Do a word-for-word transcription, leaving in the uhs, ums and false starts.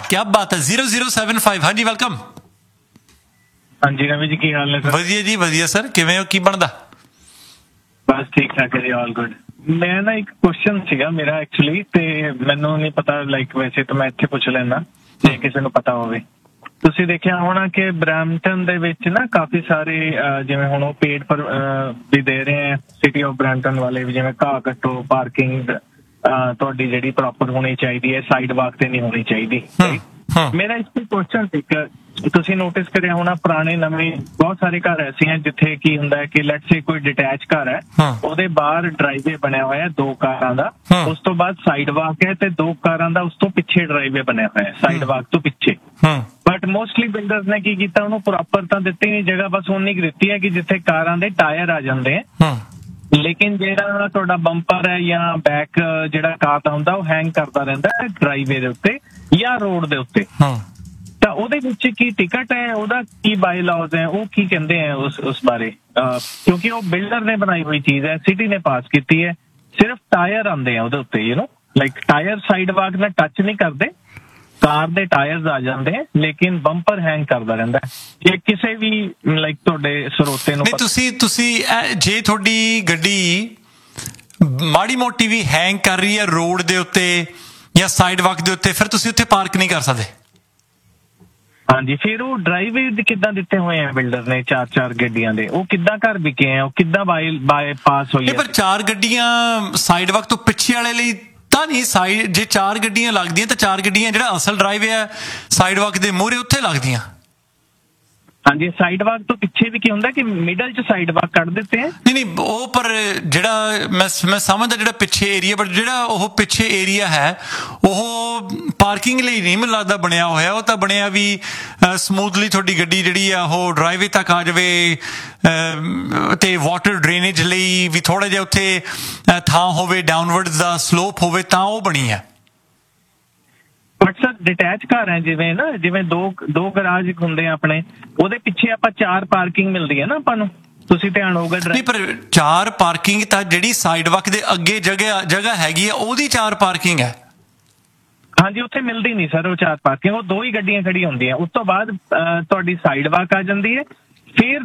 क्या बात है। जीरो जीरो सैवन फाइव, हाँ जी वेलकम। हाँ जी रवि जी की हाल है? वधिया जी वधिया सर, किवें हो, की बनदा? बस ठीक ठाक है जी, ऑल गुड। मैं ना एक क्वेश्चन ਸੀਗਾ ਮੇਰਾ ਐਕਚੁਅਲੀ, ਤੇ ਮੈਨੂੰ ਨਹੀਂ ਪਤਾ ਲਾਈਕ ਵੈਸੇ ਤਾਂ ਮੈਂ ਇੱਥੇ ਪੁੱਛ ਲੈਣਾ ਜੇ ਕਿਸੇ ਨੂੰ ਪਤਾ ਹੋਵੇ। ਤੁਸੀਂ ਦੇਖਿਆ ਹੋਣਾ ਕਿ ਬਰੈਂਪਟਨ ਦੇ ਵਿੱਚ ਨਾ ਕਾਫੀ ਸਾਰੇ ਜਿਵੇਂ ਹੁਣ ਉਹ ਪੇਡ ਪਰ ਵੀ ਦੇ ਰਹੇ ਆ ਸਿਟੀ ਆਫ ਬਰੈਂਪਟਨ ਵਾਲੇ ਵੀ, ਜਿਵੇਂ ਘਾਹ ਕੱਟੋ, ਪਾਰਕਿੰਗ ਤੁਹਾਡੀ ਜਿਹੜੀ ਪ੍ਰੋਪਰ ਹੋਣੀ ਚਾਹੀਦੀ ਹੈ, ਸਾਈਡ ਵਾਕ ਤੇ ਨਹੀਂ ਹੋਣੀ ਚਾਹੀਦੀ। ਮੇਰਾ ਇਸ ਤੇ ਕੁਐਸਚਨ ਸੀ ਕਿ ਤੁਸੀਂ ਨੋਟਿਸ ਕਰਿਆ ਹੋਣਾ ਪੁਰਾਣੇ ਨਵੇਂ ਬਹੁਤ ਸਾਰੇ ਘਰ ਐਸੇ ਆ ਜਿੱਥੇ ਕੀ ਹੁੰਦਾ ਹੈ ਕਿ ਲੈਟਸ ਸੇ ਕੋਈ ਡਿਟੈਚ ਘਰ ਹੈ, ਉਹਦੇ ਬਾਹਰ ਡਰਾਈਵੇ ਬਣਿਆ ਹੋਇਆ ਦੋ ਕਾਰਾਂ ਦਾ, ਉਸ ਤੋਂ ਬਾਅਦ ਸਾਈਡ ਵਾਕ ਹੈ ਤੇ ਦੋ ਕਾਰਾਂ ਦਾ ਉਸ ਤੋਂ ਪਿੱਛੇ ਡਰਾਈਵੇ ਬਣਿਆ ਹੋਇਆ ਸਾਈਡ ਵਾਕ ਤੋਂ ਪਿੱਛੇ। ਬਟ ਮੋਸਟਲੀ ਬਿਲਡਰਸ ਨੇ ਕੀ ਕੀਤਾ, ਉਹਨੂੰ ਪ੍ਰੋਪਰ ਤਾਂ ਦਿੱਤੀ ਨਹੀਂ ਜਗ੍ਹਾ, ਬਸ ਉਨੀ ਕੁ ਦਿੱਤੀ ਹੈ ਕਿ ਜਿੱਥੇ ਕਾਰਾਂ ਦੇ ਟਾਇਰ ਆ ਜਾਂਦੇ ਆ, ਲੇਕਿਨ ਜਿਹੜਾ ਤੁਹਾਡਾ ਬੰਪਰ ਹੈ ਜਾਂ ਬੈਕ ਜਿਹੜਾ ਕਾਰ ਦਾ ਹੁੰਦਾ ਉਹ ਹੈਂਗ ਕਰਦਾ ਰਹਿੰਦਾ ਹੈ ਡਰਾਈਵੇ ਦੇ ਉੱਤੇ ਜਾਂ ਰੋਡ ਦੇ ਉੱਤੇ। ਤਾਂ ਉਹਦੇ ਵਿੱਚ ਕੀ ਟਿਕਟ ਹੈ, ਉਹਦਾ ਕੀ ਬਾਈ ਲਾਜ਼ ਹੈ, ਉਹ ਕੀ ਕਹਿੰਦੇ ਆ ਉਸ ਉਸ ਬਾਰੇ? ਕਿਉਂਕਿ ਉਹ ਬਿਲਡਰ ਨੇ ਬਣਾਈ ਹੋਈ ਚੀਜ਼ ਹੈ, ਸਿਟੀ ਨੇ ਪਾਸ ਕੀਤੀ ਹੈ, ਸਿਰਫ ਟਾਇਰ ਆਉਂਦੇ ਆ ਉਹਦੇ ਉੱਤੇ, you know like tyre side ਵਾਕ ਨਾਲ ਟੱਚ ਨਹੀਂ ਕਰਦੇ, ਕਾਰ ਦੇ ਟਾਇਰਸ ਆ ਜਾਂਦੇ ਲੇਕਿਨ ਬੰਪਰ ਹੈਂਗ ਕਰਦਾ ਰਹਿੰਦਾ। ਜੇ ਕਿਸੇ ਵੀ ਲਾਈਕ ਤੁਹਾਡੇ ਸਰੋਤੇ ਨੂੰ ਤੁਸੀਂ ਤੁਸੀਂ ਜੇ ਤੁਹਾਡੀ ਗੱਡੀ ਮਾੜੀ ਮੋਟੀ ਵੀ ਹੈਂਗ ਕਰ ਰਹੀ ਹੈ ਰੋਡ ਦੇ ਉੱਤੇ ਜਾਂ ਸਾਈਡ ਵਾਕ ਦੇ ਉੱਤੇ, ਫਿਰ ਤੁਸੀਂ ਉੱਥੇ ਪਾਰਕ ਨਹੀਂ ਕਰ ਸਕਦੇ। ਹਾਂਜੀ, ਫਿਰ ਉਹ ਡਰਾਈਵੇ ਕਿੱਦਾਂ ਦਿੱਤੇ ਹੋਏ ਆ ਬਿਲਡਰ ਨੇ ਚਾਰ ਚਾਰ ਗੱਡੀਆਂ ਦੇ, ਉਹ ਕਿੱਦਾਂ ਘਰ ਵਿਕੇ ਆ, ਉਹ ਕਿੱਦਾਂ ਬਾਈ ਬਾਏ ਪਾਸ ਹੋਈ? ਪਰ ਚਾਰ ਗੱਡੀਆਂ ਸਾਈਡ ਵਾਕ ਤੋਂ ਪਿੱਛੇ ਵਾਲੇ ਲਈ ਤਾਂ ਨਹੀਂ, ਸਾਈਡ ਜੇ ਚਾਰ ਗੱਡੀਆਂ ਲੱਗਦੀਆਂ ਤਾਂ ਚਾਰ ਗੱਡੀਆਂ ਜਿਹੜਾ ਅਸਲ ਡਰਾਈਵ ਹੈ ਸਾਈਡ ਵਾਕ ਦੇ ਮੂਹਰੇ ਉੱਥੇ ਲੱਗਦੀਆਂ। ਹਾਂਜੀ, ਸਾਈਡ ਵਾਕ ਤੋਂ ਪਿੱਛੇ ਵੀ ਕੀ ਹੁੰਦਾ ਕਿ ਮਿਡਲ ਚ ਸਾਈਡ ਵਾਕ ਕੱਢ ਦਿੱਤੇ ਆ। ਨਹੀਂ ਨਹੀਂ ਉਹ ਪਰ ਜਿਹੜਾ ਮੈਂ ਮੈਂ ਸਮਝਦਾ ਜਿਹੜਾ ਪਿੱਛੇ ਏਰੀਆ, ਬਟ ਜਿਹੜਾ ਉਹ ਪਿੱਛੇ ਏਰੀਆ ਹੈ ਉਹ ਪਾਰਕਿੰਗ ਲਈ ਨਹੀਂ ਮੈਨੂੰ ਲੱਗਦਾ ਬਣਿਆ ਹੋਇਆ, ਉਹ ਤਾਂ ਬਣਿਆ ਵੀ ਸਮੂਥਲੀ ਤੁਹਾਡੀ ਗੱਡੀ ਜਿਹੜੀ ਆ ਉਹ ਡਰਾਈਵੇ ਤੱਕ ਆ ਜਾਵੇ ਤੇ ਵਾਟਰ ਡਰੇਨੇਜ ਲਈ ਵੀ ਥੋੜਾ ਜਿਹਾ ਉੱਥੇ ਥਾਂ ਹੋਵੇ, ਡਾਊਨਵਰਡ ਦਾ ਸਲੋਪ ਹੋਵੇ, ਤਾਂ ਉਹ ਬਣੀ ਹੈ। ਬਟ ਸਰ ਡਿਟੈਚ ਘਰ ਹੈ ਜਿਵੇਂ ਨਾ, ਜਿਵੇਂ ਦੋ ਦੋ ਗਰਾਜ ਹੁੰਦੇ ਆ ਆਪਣੇ, ਉਹਦੇ ਪਿੱਛੇ ਆਪਾਂ ਚਾਰ ਪਾਰਕਿੰਗ ਮਿਲਦੀ ਹੈ ਨਾ ਆਪਾਂ ਨੂੰ, ਤੁਸੀਂ ਧਿਆਨ ਹੋਊਗਾ। ਨਹੀਂ ਪਰ ਚਾਰ ਪਾਰਕਿੰਗ ਤਾਂ ਜਿਹੜੀ ਸਾਈਡ ਵਾਕ ਦੇ ਅੱਗੇ ਜਗ੍ਹਾ ਜਗ੍ਹਾ ਹੈਗੀ ਆ ਉਹਦੀ ਚਾਰ ਪਾਰਕਿੰਗ ਹੈ। ਹਾਂਜੀ, ਉੱਥੇ ਮਿਲਦੀ ਨਹੀਂ ਸਰ ਉਹ ਚਾਰ ਪਾਰਕਿੰਗ, ਉਹ ਦੋ ਹੀ ਗੱਡੀਆਂ ਖੜੀਆਂ ਹੁੰਦੀਆਂ, ਉਸ ਤੋਂ ਬਾਅਦ ਤੁਹਾਡੀ ਸਾਈਡ ਵਾਕ ਆ ਜਾਂਦੀ ਹੈ, ਫਿਰ